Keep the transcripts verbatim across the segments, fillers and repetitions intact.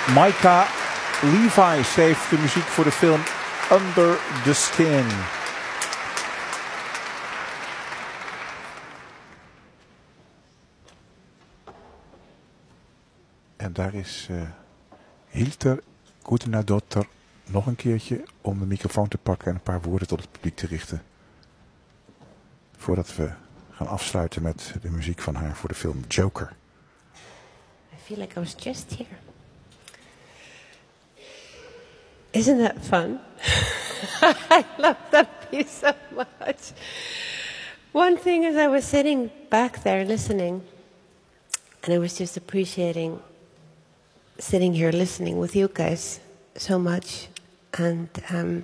Micah Levi schreef de muziek voor de film Under the Skin. En daar is uh, Hilter Gutenadotter nog een keertje om de microfoon te pakken en een paar woorden tot het publiek te richten. Voordat we gaan afsluiten met de muziek van haar voor de film Joker. I feel like I was just here. Isn't that fun? I love that piece so much. One thing is I was sitting back there listening, and I was just appreciating sitting here listening with you guys so much. And, um,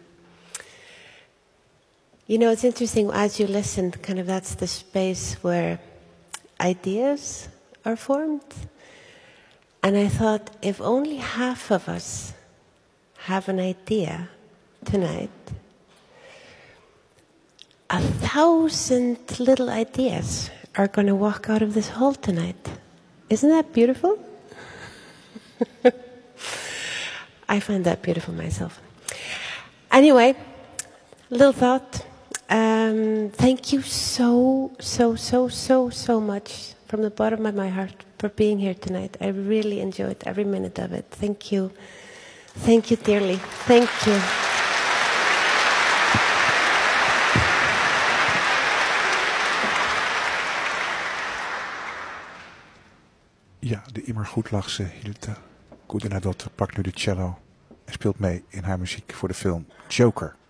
you know, it's interesting, as you listen, kind of that's the space where ideas are formed. And I thought, if only half of us have an idea tonight, a thousand little ideas are going to walk out of this hall tonight. Isn't that beautiful? I find that beautiful myself. Anyway, little thought. Um, thank you so, so, so, so, so much from the bottom of my heart for being here tonight. I really enjoyed every minute of it. Thank you. Thank you dearly. Thank you. Ja, de immer goedlachse Hilde Gutenadotter pakt nu de cello en speelt mee in haar muziek voor de film Joker.